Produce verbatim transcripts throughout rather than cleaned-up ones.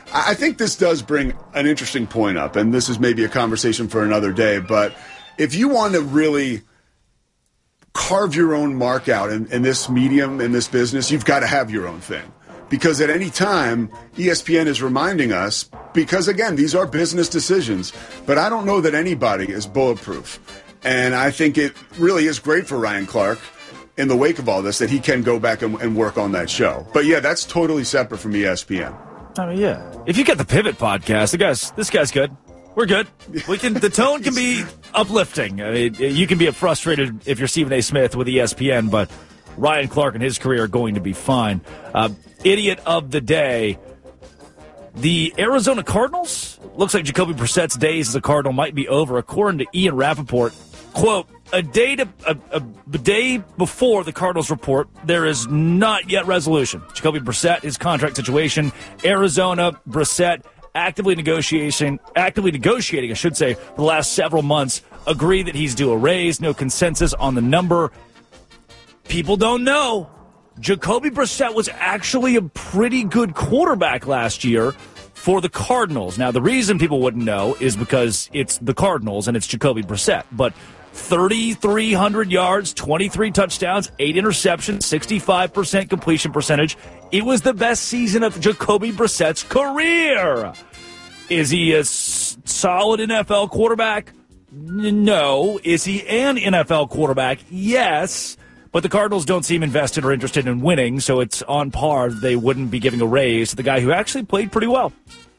I think this does bring an interesting point up, and this is maybe a conversation for another day, but if you want to really carve your own mark out in, in this medium, in this business, you've got to have your own thing. Because at any time, E S P N is reminding us, because again, these are business decisions, but I don't know that anybody is bulletproof. And I think it really is great for Ryan Clark in the wake of all this that he can go back and, and work on that show. But yeah, that's totally separate from E S P N. I mean, yeah. If you get the Pivot podcast, the guy's, this guy's good. We're good. We can. The tone can be uplifting. I mean, you can be frustrated if you're Stephen A. Smith with E S P N, but Ryan Clark and his career are going to be fine. Uh, idiot of the day. The Arizona Cardinals? Looks like Jacoby Brissett's days as a Cardinal might be over, according to Ian Rappaport. Quote, a day, to, a, a, a day before the Cardinals report, there is not yet resolution. Jacoby Brissett, his contract situation, Arizona, Brissett, actively negotiating, actively negotiating, I should say, for the last several months, agree that he's due a raise, no consensus on the number. People don't know. Jacoby Brissett was actually a pretty good quarterback last year for the Cardinals. Now, the reason people wouldn't know is because it's the Cardinals and it's Jacoby Brissett. But thirty-three hundred yards, twenty-three touchdowns, eight interceptions, sixty-five percent completion percentage. It was the best season of Jacoby Brissett's career. Is he a s- solid N F L quarterback? No. Is he an N F L quarterback? Yes. But the Cardinals don't seem invested or interested in winning, so it's on par. They wouldn't be giving a raise to the guy who actually played pretty well.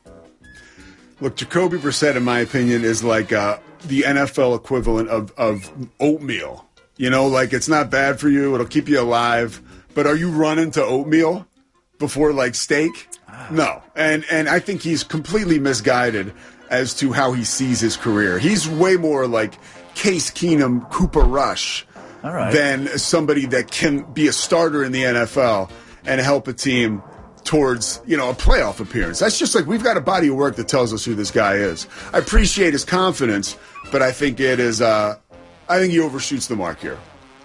Look, Jacoby Brissett, in my opinion, is like uh, the N F L equivalent of, of oatmeal. You know, like it's not bad for you. It'll keep you alive. But are you running to oatmeal before, like, steak? No. And, and I think he's completely misguided as to how he sees his career. He's way more like Case Keenum, Cooper Rush. All right. Than somebody that can be a starter in the N F L and help a team towards, you know, a playoff appearance. That's just like we've got a body of work that tells us who this guy is. I appreciate his confidence, but I think it is, uh, I think he overshoots the mark here.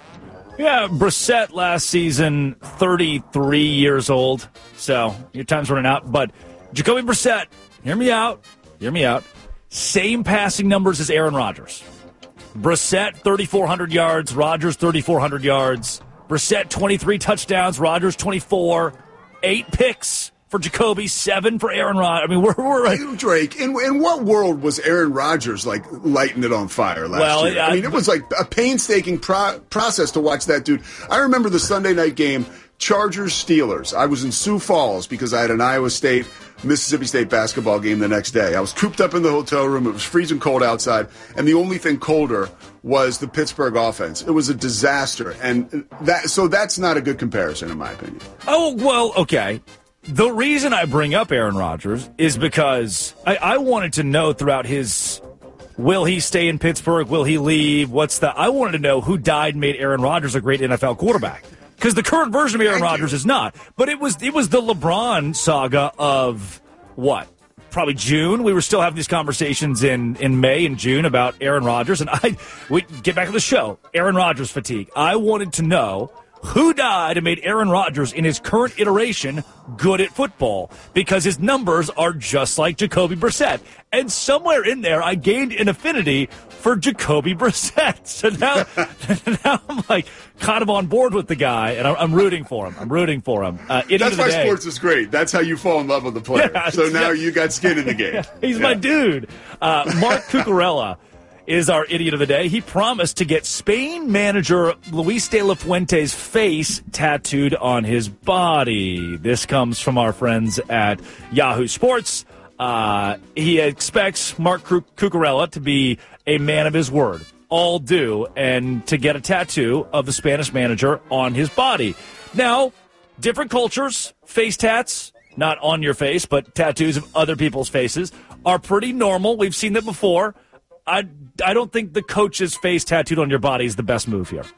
Yeah, Brissett last season, thirty-three years old, so your time's running out. But Jacoby Brissett, hear me out, hear me out, same passing numbers as Aaron Rodgers. Brissett, thirty-four hundred yards. Rodgers, thirty-four hundred yards. Brissett, twenty-three touchdowns. Rodgers, twenty-four. Eight picks for Jacoby, seven for Aaron Rodgers. I mean, we're, we're like, Drake, in, in what world was Aaron Rodgers, like, lighting it on fire last well, year? I, I mean, it was, like, a painstaking pro- process to watch that dude. I remember the Sunday night game, Chargers-Steelers. I was in Sioux Falls because I had an Iowa State Mississippi State basketball game the next day. I was cooped up in the hotel room. It was freezing cold outside, and the only thing colder was the Pittsburgh offense. It was a disaster, and that so that's not a good comparison, in my opinion. Oh, well, okay. The reason I bring up Aaron Rodgers is because I, I wanted to know throughout his, will he stay in Pittsburgh? Will he leave? What's the, I wanted to know who died and made Aaron Rodgers a great N F L quarterback. Because the current version of Aaron Rodgers is not. But it was it was the LeBron saga of, what, probably June? We were still having these conversations in, in May and June about Aaron Rodgers. And I we get back to the show, Aaron Rodgers fatigue. I wanted to know who died and made Aaron Rodgers in his current iteration good at football, because his numbers are just like Jacoby Brissett. And somewhere in there, I gained an affinity for Jacoby Brissett. So now, now I'm like kind of on board with the guy, and I'm, I'm rooting for him. I'm rooting for him. Uh, That's why sports is great. That's how you fall in love with the player. Yeah, so now yeah. you got skin in the game. He's yeah. my dude. Uh, Mark Cucurella is our idiot of the day. He promised to get Spain manager Luis de la Fuente's face tattooed on his body. This comes from our friends at Yahoo Sports. Uh, he expects Mark Cucurella to be a man of his word, all due, and to get a tattoo of the Spanish manager on his body. Now, different cultures, face tats, not on your face, but tattoos of other people's faces, are pretty normal. We've seen that before. I, I don't think the coach's face tattooed on your body is the best move here.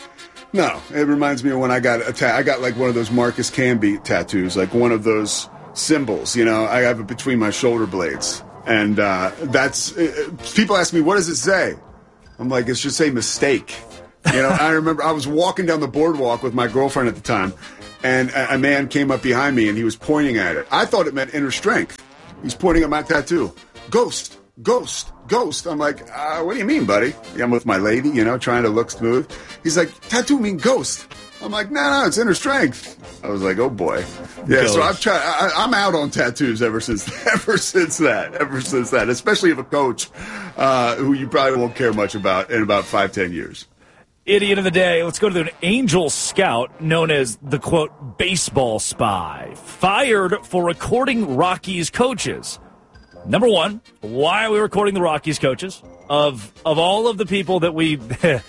No, it reminds me of when I got a ta- I got like one of those Marcus Camby tattoos, like one of those symbols, you know. I have it between my shoulder blades. And uh, that's uh, people ask me, what does it say? I'm like, it should say mistake. You know, I remember I was walking down the boardwalk with my girlfriend at the time, and a, a man came up behind me and he was pointing at it. I thought it meant inner strength. He's pointing at my tattoo. Ghost, ghost, ghost. I'm like, uh, what do you mean, buddy? Yeah, I'm with my lady, you know, trying to look smooth. He's like, tattoo mean ghost. I'm like, no, no, it's inner strength. I was like, oh boy. Yeah, ghost. So I've tried, I, I'm out on tattoos ever since, ever since that, ever since that, especially if a coach uh, who you probably won't care much about in about five, ten years. Idiot of the day. Let's go to an Angel scout known as the, quote, baseball spy, fired for recording Rockies coaches. Number one, why are we recording the Rockies coaches? Of of all of the people that we,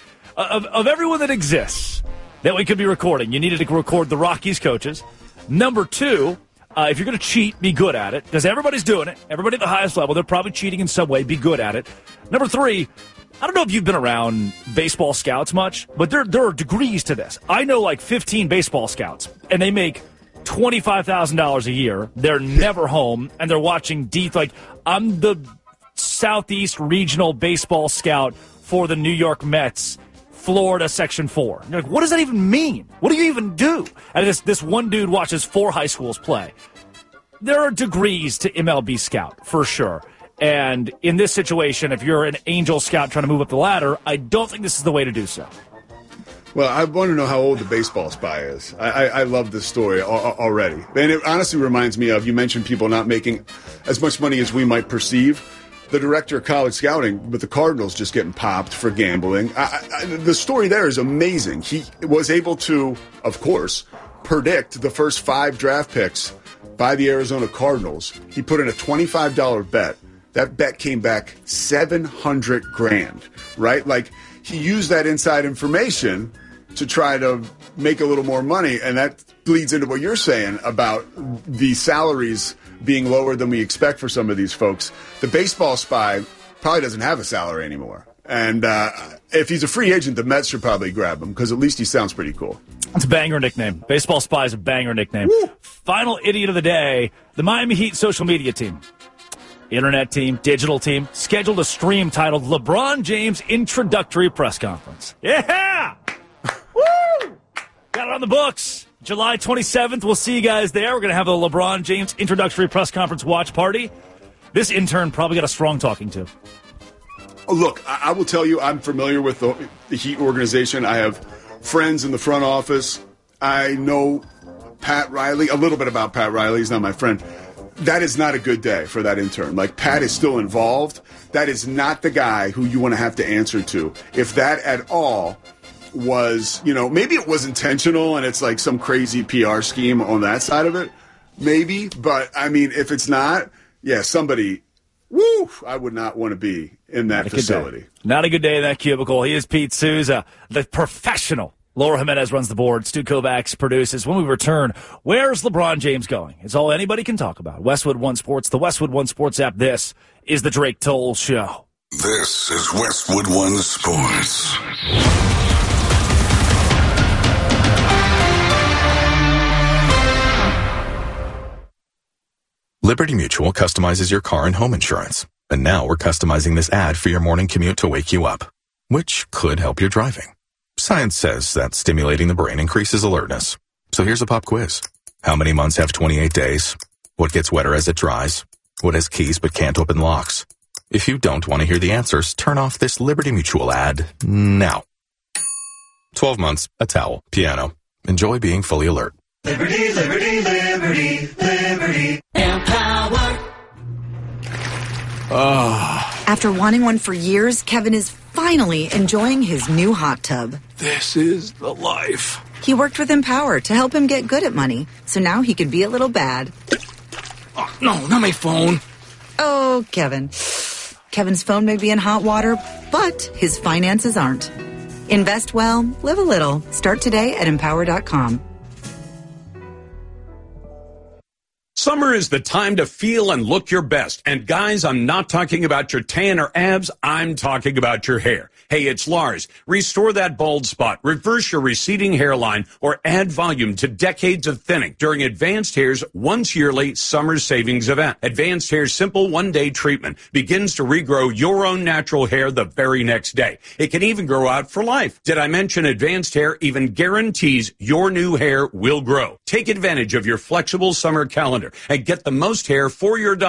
of, of everyone that exists that we could be recording, you needed to record the Rockies coaches. Number two, uh, if you're going to cheat, be good at it, because everybody's doing it. Everybody at the highest level, they're probably cheating in some way. Be good at it. Number three, I don't know if you've been around baseball scouts much, but there there are degrees to this. I know like fifteen baseball scouts, and they make twenty-five thousand dollars a year. They're never home, and they're watching deep. Like, I'm the Southeast Regional Baseball Scout for the New York Mets, Florida Section four. You're like, what does that even mean? What do you even do? And this, this one dude watches four high schools play. There are degrees to M L B scout, for sure. And in this situation, if you're an Angel scout trying to move up the ladder, I don't think this is the way to do so. Well, I want to know how old the baseball spy is. I, I, I love this story already. And it honestly reminds me of, you mentioned people not making as much money as we might perceive. The director of college scouting with the Cardinals just getting popped for gambling. I, I, the story there is amazing. He was able to, of course, predict the first five draft picks by the Arizona Cardinals. He put in a twenty-five dollars bet. That bet came back seven hundred grand, right? Like, he used that inside information to try to make a little more money, and that bleeds into what you're saying about the salaries being lower than we expect for some of these folks. The baseball spy probably doesn't have a salary anymore. And uh, if he's a free agent, the Mets should probably grab him, because at least he sounds pretty cool. It's a banger nickname. Baseball spy is a banger nickname. Woo! Final idiot of the day, the Miami Heat social media team. Internet team, digital team, scheduled a stream titled LeBron James Introductory Press Conference. Yeah! Woo! Got it on the books. July twenty-seventh, we'll see you guys there. We're going to have a LeBron James Introductory Press Conference watch party. This intern probably got a strong talking to. Oh, look, I, I will tell you, I'm familiar with the, the Heat organization. I have friends in the front office. I know Pat Riley, a little bit about Pat Riley. He's not my friend. That is not a good day for that intern. Like, Pat is still involved. That is not the guy who you want to have to answer to. If that at all was, you know, maybe it was intentional and it's like some crazy P R scheme on that side of it, maybe. But, I mean, if it's not, yeah, somebody, woo, I would not want to be in that not facility. Not a good day in that cubicle. He is Pete Souza, the professional. Laura Jimenez runs the board. Stu Kovacs produces. When we return, where's LeBron James going? It's all anybody can talk about. Westwood One Sports, the Westwood One Sports app. This is the Drake Toll Show. This is Westwood One Sports. Liberty Mutual customizes your car and home insurance. And now we're customizing this ad for your morning commute to wake you up, which could help your driving. Science says that stimulating the brain increases alertness. So here's a pop quiz. How many months have twenty-eight days? What gets wetter as it dries? What has keys but can't open locks? If you don't want to hear the answers, turn off this Liberty Mutual ad now. twelve months, a towel, piano. Enjoy being fully alert. Liberty, liberty, liberty, liberty. Empower. Oh. After wanting one for years, Kevin is finally enjoying his new hot tub. This is the life. He worked with Empower to help him get good at money, so now he can be a little bad. Oh, no, not my phone. Oh, Kevin. Kevin's phone may be in hot water, but his finances aren't. Invest well, live a little. Start today at empower dot com. Summer is the time to feel and look your best. And guys, I'm not talking about your tan or abs. I'm talking about your hair. Hey, it's Lars. Restore that bald spot, reverse your receding hairline, or add volume to decades of thinning during Advanced Hair's once yearly summer savings event. Advanced Hair's simple one-day treatment begins to regrow your own natural hair the very next day. It can even grow out for life. Did I mention Advanced Hair even guarantees your new hair will grow? Take advantage of your flexible summer calendar and get the most hair for your dollar.